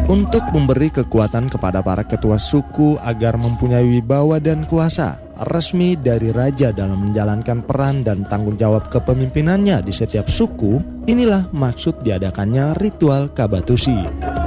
Untuk memberi kekuatan kepada para ketua suku agar mempunyai wibawa dan kuasa resmi dari raja dalam menjalankan peran dan tanggung jawab kepemimpinannya di setiap suku, inilah maksud diadakannya ritual Kabatusi.